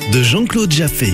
de Jean-Claude Jaffé.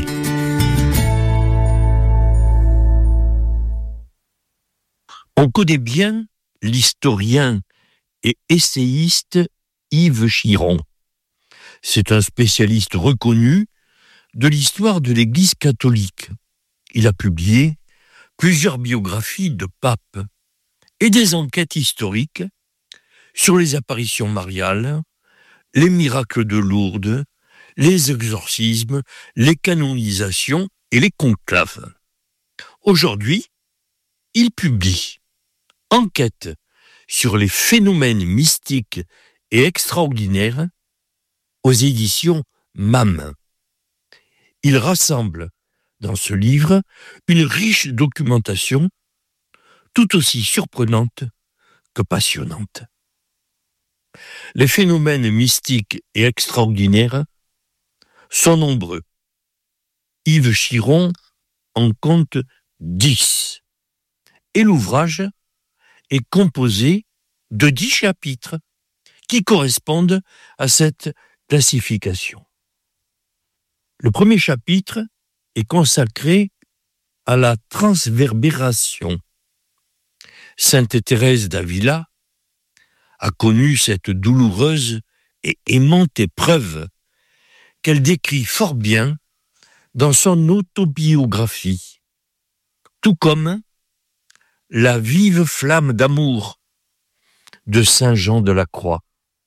On connaît bien l'historien et essayiste Yves Chiron. C'est un spécialiste reconnu de l'histoire de l'Église catholique. Il a publié plusieurs biographies de papes et des enquêtes historiques sur les apparitions mariales, les miracles de Lourdes, les exorcismes, les canonisations et les conclaves. Aujourd'hui, il publie Enquête sur les phénomènes mystiques et extraordinaires aux éditions MAM. Il rassemble dans ce livre une riche documentation tout aussi surprenante que passionnante. Les phénomènes mystiques et extraordinaires sont nombreux. Yves Chiron en compte 10. Et l'ouvrage est composé de 10 chapitres qui correspondent à cette classification. Le premier chapitre est consacré à la transverbération. Sainte Thérèse d'Avila a connu cette douloureuse et aimante épreuve qu'elle décrit fort bien dans son autobiographie, tout comme la vive flamme d'amour de Saint Jean de la Croix.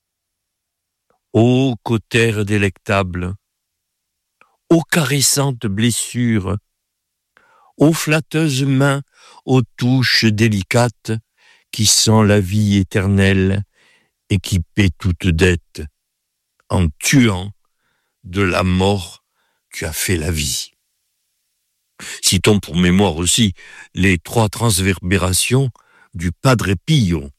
Ô cautère délectable, ô caressantes blessures, ô flatteuses mains, aux touches délicates, qui sent la vie éternelle et qui paie toute dette, en tuant de la mort tu as fait la vie. Citons pour mémoire aussi les 3 transverbérations du Padre Pio.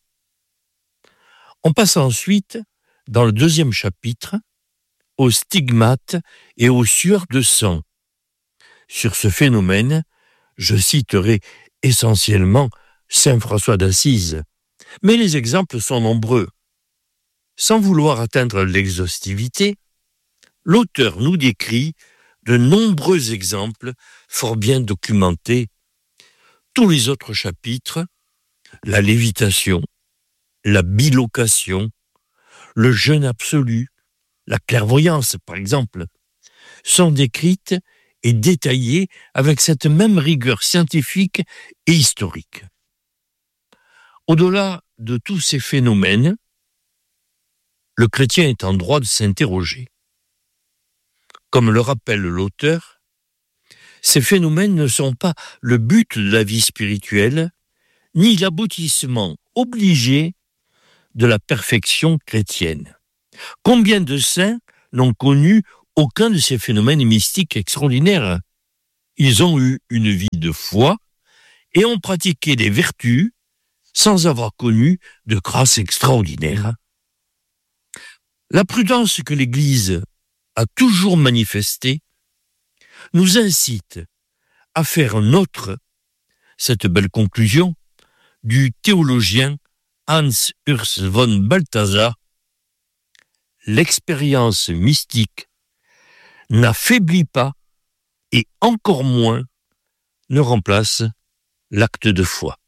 On passe ensuite, dans le deuxième chapitre, aux stigmates et aux sueurs de sang. Sur ce phénomène, je citerai essentiellement Saint François d'Assise, mais les exemples sont nombreux. Sans vouloir atteindre l'exhaustivité, l'auteur nous décrit de nombreux exemples fort bien documentés. Tous les autres chapitres, la lévitation, la bilocation, le jeûne absolu, la clairvoyance par exemple, sont décrites et détaillées avec cette même rigueur scientifique et historique. Au-delà de tous ces phénomènes, le chrétien est en droit de s'interroger. Comme le rappelle l'auteur, ces phénomènes ne sont pas le but de la vie spirituelle, ni l'aboutissement obligé de la perfection chrétienne. Combien de saints n'ont connu aucun de ces phénomènes mystiques extraordinaires? Ils ont eu une vie de foi et ont pratiqué des vertus sans avoir connu de grâce extraordinaire. La prudence que l'Église a toujours manifestée nous incite à faire nôtre cette belle conclusion du théologien Hans Urs von Balthasar: l'expérience mystique n'affaiblit pas et encore moins ne remplace l'acte de foi.